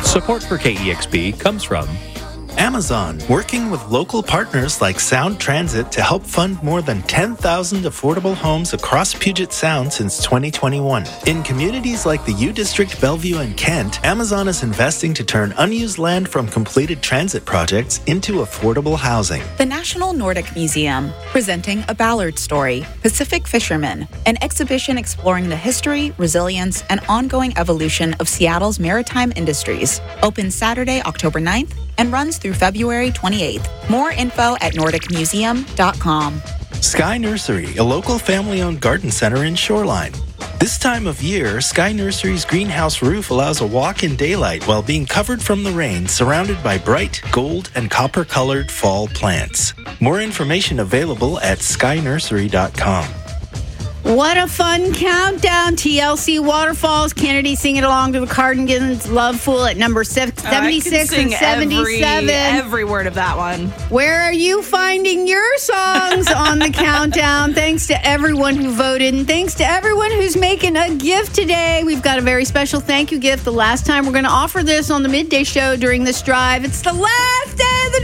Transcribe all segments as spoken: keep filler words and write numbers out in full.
Support for K E X P comes from Amazon, working with local partners like Sound Transit to help fund more than ten thousand affordable homes across Puget Sound since twenty twenty-one. In communities like the U District, Bellevue, and Kent, Amazon is investing to turn unused land from completed transit projects into affordable housing. The National Nordic Museum, presenting A Ballard Story, Pacific Fishermen, an exhibition exploring the history, resilience, and ongoing evolution of Seattle's maritime industries. Opens Saturday, October ninth, and runs through February twenty-eighth. More info at nordic museum dot com. Sky Nursery, a local family-owned garden center in Shoreline. This time of year, Sky Nursery's greenhouse roof allows a walk in daylight while being covered from the rain, surrounded by bright gold and copper-colored fall plants. More information available at sky nursery dot com. What a fun countdown. T L C Waterfalls. Kennedy singing along to the Cardigans' Love Fool at number seventy-six and seventy-seven. Every, every word of that one. Where are you finding your songs on the countdown? Thanks to everyone who voted, and thanks to everyone who's making a gift today. We've got a very special thank you gift. The last time we're going to offer this on the midday show during this drive. It's the last day of the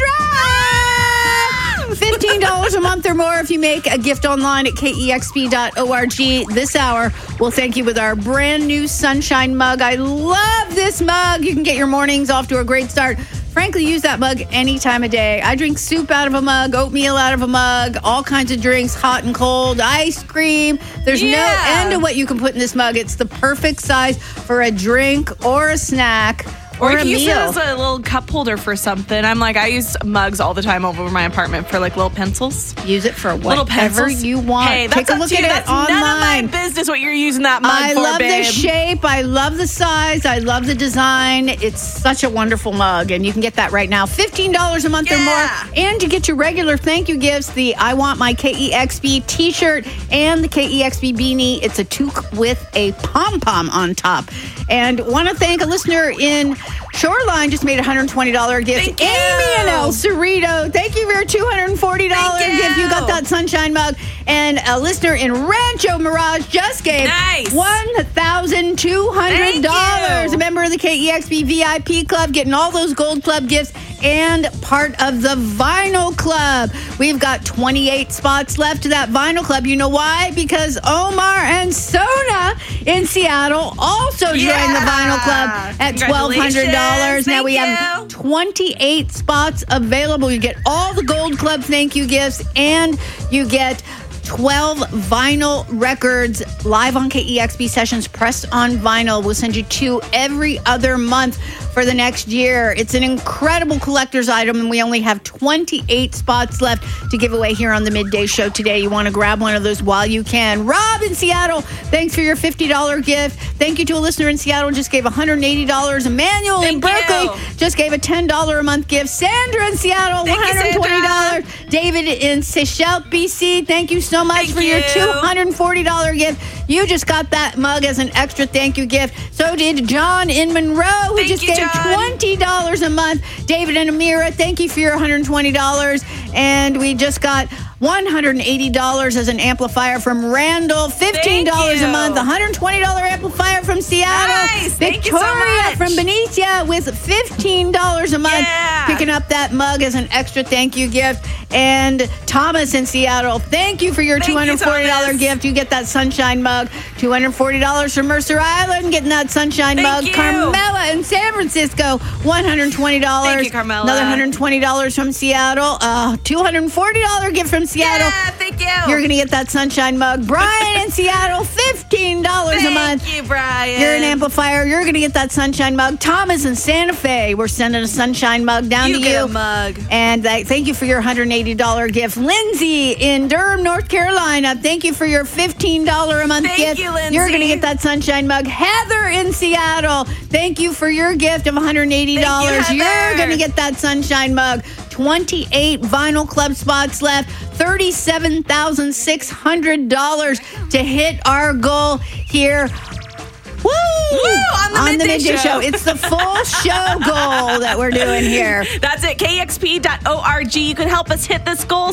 drive. fifteen dollars a month or more if you make a gift online at K E X P dot org. This hour, we'll thank you with our brand new Sunshine mug. I love this mug. You can get your mornings off to a great start. Frankly, use that mug any time of day. I drink soup out of a mug, oatmeal out of a mug, all kinds of drinks, hot and cold, ice cream. There's yeah. no end to what you can put in this mug. It's the perfect size for a drink or a snack. Or, or a if you use it meal. as a little cup holder for something. I'm like, I use mugs all the time over my apartment for like little pencils. Use it for little whatever pencils. you want. Hey, that's Take a up look to you. at That's it online. none of my business what you're using that mug I for, love babe. the shape. I love the size. I love the design. It's such a wonderful mug, and you can get that right now. fifteen dollars a month Yeah. or more. And to get your regular thank you gifts, the I Want My K E X P t-shirt and the K E X P beanie. It's a toque with a pom-pom on top. And want to thank a listener in Shoreline just made a one hundred twenty dollars gift. Thank you. Amy and El Cerrito, thank you for your two hundred forty dollars Thank you. gift. You got that Sunshine mug. And a listener in Rancho Mirage just gave Nice. one thousand two hundred dollars. Thank you. A member of the K E X P V I P Club, getting all those Gold Club gifts and part of the Vinyl Club. We've got twenty-eight spots left to that Vinyl Club. You know why? Because Omar and Sona in Seattle also joined Yeah. the Vinyl Club at twelve hundred dollars. Congratulations. Now we Thank have you. twenty-eight spots available. You get all the Gold Club thank you gifts, and you get twelve vinyl records live on K E X P sessions pressed on vinyl. We'll send you two every other month for the next year. It's an incredible collector's item, and we only have twenty-eight spots left to give away here on the Midday Show today. You want to grab one of those while you can. Rob in Seattle, thanks for your fifty dollars gift. Thank you to a listener in Seattle, just gave one hundred eighty dollars. Emmanuel in Thank Berkeley you. just gave a ten dollars a month gift. Sandra in Seattle, Thank you, one hundred twenty dollars. Sandra. David in Seychelles, B C, thank you so much Thank for your you. two hundred forty dollars gift. You just got that mug as an extra thank you gift. So did John in Monroe, who Thank just you, gave John. twenty dollars a month. David and Amira, thank you for your one hundred twenty dollars. And we just got one hundred eighty dollars as an amplifier from Randall, fifteen dollars Thank a you. month, one hundred twenty dollars amplifier from Seattle. Nice. Thank you so Victoria much. from Benicia with fifteen dollars a month, Yeah. picking up that mug as an extra thank you gift. And Thomas in Seattle, thank you for your Thank you, two hundred forty dollars Thomas. gift. You get that Sunshine mug. two hundred forty dollars from Mercer Island, getting that Sunshine Thank mug. you. Carmela in San Francisco, one hundred twenty dollars. Thank you, Carmela. Another one hundred twenty dollars from Seattle. Uh, two hundred forty dollars gift from Seattle. Yeah, thank you. You're going to get that Sunshine mug. Brian in Seattle, fifteen dollars a month. Thank you, Brian. You're an amplifier. You're going to get that Sunshine mug. Thomas in Santa Fe, we're sending a Sunshine mug down You to get you. a mug. And th- thank you for your one hundred eighty dollars gift. Lindsay in Durham, North Carolina, thank you for your fifteen dollars a month Thank gift. you, Lindsay. You're going to get that Sunshine mug. Heather in Seattle, thank you for your gift of one hundred eighty dollars. Thank you, Heather. You're going to get that Sunshine mug. twenty-eight Vinyl Club spots left. thirty-seven thousand six hundred dollars to hit our goal here. Woo! Woo! On the Midday Show. It's the full show goal that we're doing here. That's it, K X P dot org. You can help us hit this goal. Stay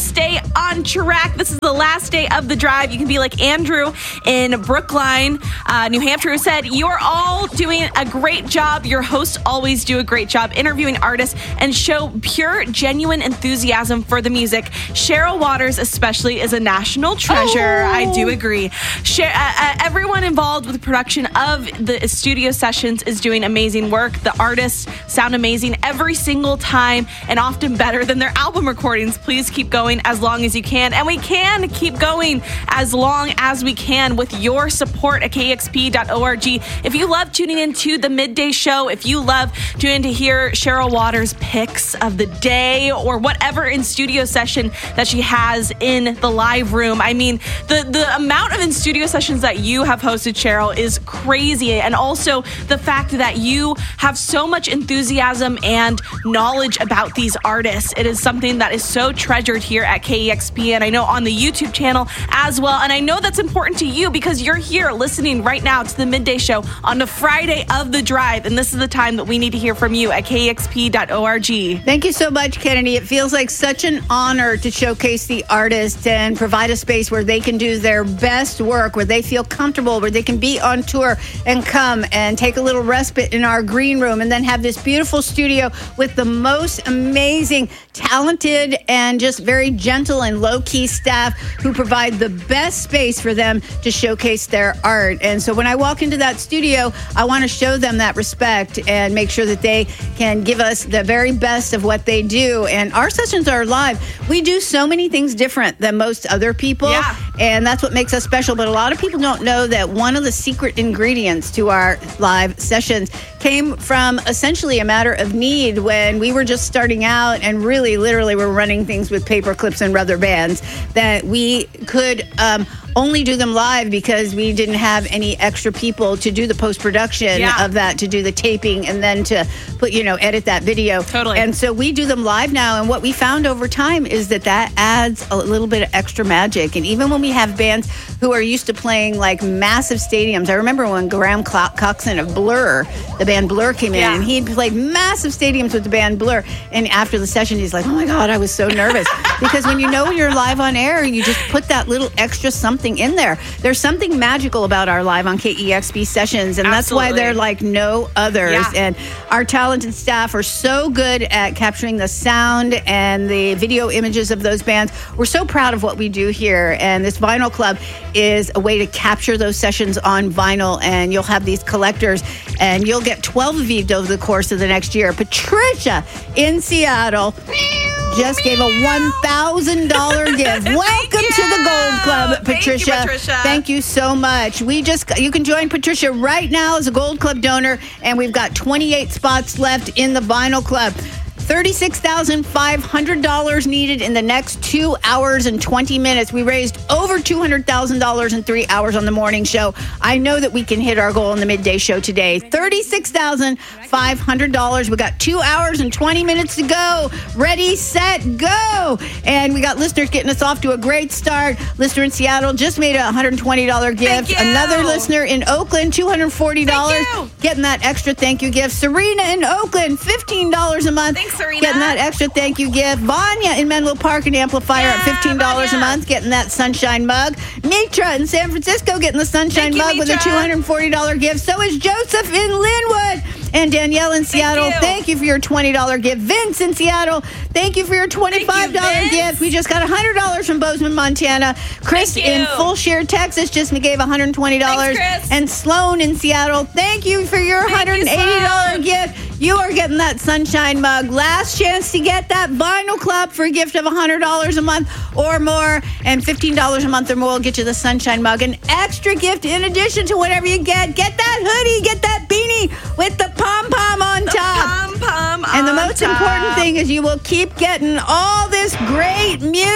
on track. This is the last day of the drive. You can be like Andrew in Brookline, uh, New Hampshire, who said, "You're all doing a great job. Your hosts always do a great job interviewing artists and show pure, genuine enthusiasm for the music. Cheryl Waters especially is a national treasure." Oh. I do agree. Cher- uh, uh, everyone involved with the production of the studio sessions is doing amazing work. The artists sound amazing every single time and often better than their album recordings. Please keep going as long as you can. And we can keep going as long as we can with your support at K E X P dot org. If you love tuning into the midday show, if you love tuning in to hear Cheryl Waters' picks of the day or whatever in studio session that she has in the live room, I mean, the, the amount of in studio sessions that you have hosted, Cheryl, is crazy. And also the fact that you have so much enthusiasm and knowledge about these artists. It is something that is so treasured here at K E X P, and I know on the YouTube channel as well. And I know that's important to you because you're here listening right now to the midday show on the Friday of the drive. And this is the time that we need to hear from you at K E X P dot org. Thank you so much, Kennedy. It feels like such an honor to showcase the artists and provide a space where they can do their best work, where they feel comfortable, where they can be on tour and come and take a little respite in our green room and then have this beautiful studio with the most amazing, talented, and just very gentle and low-key staff who provide the best space for them to showcase their art. And so when I walk into that studio, I want to show them that respect and make sure that they can give us the very best of what they do. And our sessions are live. We do so many things different than most other people. Yeah. And that's what makes us special. But a lot of people don't know that one of the secret ingredients to our live sessions came from essentially a matter of need when we were just starting out and really literally were running things with paper clips and rubber bands, that we could um, only do them live because we didn't have any extra people to do the post-production yeah. of that, to do the taping and then to put, you know, edit that video. Totally. And so we do them live now. And what we found over time is that that adds a little bit of extra magic. And even when we have bands who are used to playing like massive stadiums, I remember when Graham Coxon of Blur, the band Blur, came in, yeah. and he played massive stadiums with the band Blur. And after the session, he's like, "Oh my God, I was so nervous." Because when you know you're live on air, you just put that little extra something in there. There's something magical about our live on K E X P sessions, and Absolutely. that's why they're like no others. Yeah. And our talented staff are so good at capturing the sound and the video images of those bands. We're so proud of what we do here, and this Vinyl Club is a way to capture those sessions on vinyl, and you'll have these collectors, and you'll get twelve of you over the course of the next year. Patricia in Seattle just gave a one thousand dollars gift. Welcome to the Gold Club, Patricia. Thank you, Patricia. Thank you so much. We just you can join Patricia right now as a Gold Club donor, and we've got twenty-eight spots left in the Vinyl Club. thirty-six thousand five hundred dollars needed in the next two hours and twenty minutes. We raised over two hundred thousand dollars in three hours on the morning show. I know that we can hit our goal in the midday show today. thirty-six thousand five hundred dollars. We got two hours and twenty minutes to go. Ready, set, go. And we got listeners getting us off to a great start. Listener in Seattle just made a one hundred twenty dollars gift. Thank you. Another listener in Oakland, two hundred forty dollars. Thank you. Getting that extra thank you gift. Serena in Oakland, fifteen dollars a month. Thanks, Serena. Getting that extra thank you gift. Vanya in Menlo Park and Amplifier Yeah, at fifteen dollars Vanya. a month, getting that sunshine mug. Mitra in San Francisco getting the sunshine Thank you, mug with a Mitra. two hundred forty dollars gift. So is Joseph in Linwood. And Danielle in Seattle, you. thank you for your twenty dollars gift. Vince in Seattle, thank you for your twenty-five dollars Thank you, Vince. gift. We just got one hundred dollars from Bozeman, Montana. Chris Thank you. in Full Share, Texas just gave one hundred twenty dollars. Thanks, Chris. And Sloan in Seattle, thank you for your Thank one hundred eighty you, dollars Sloan. gift. You are getting that sunshine mug. Last chance to get that Vinyl Club for a gift of one hundred dollars a month or more, and fifteen dollars a month or more will get you the sunshine mug. An extra gift in addition to whatever you get. Get that hoodie, get that beanie with the pom-pom on top. Pom pom And the on most top. important thing is you will keep getting all this great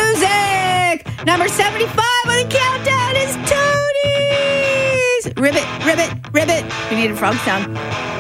music. Number seventy-five on the countdown is Tony's. Ribbit, ribbit, ribbit. We need a frog sound.